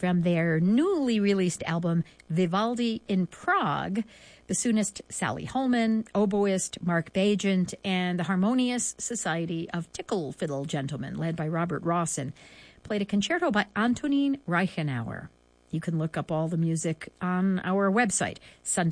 from their newly released album, Vivaldi in Prague, bassoonist Sally Holman, oboist Mark Bagent, and the Harmonious Society of Tickle Fiddle Gentlemen, led by Robert Rawson, played a concerto by Antonin Reichenauer. You can look up all the music on our website,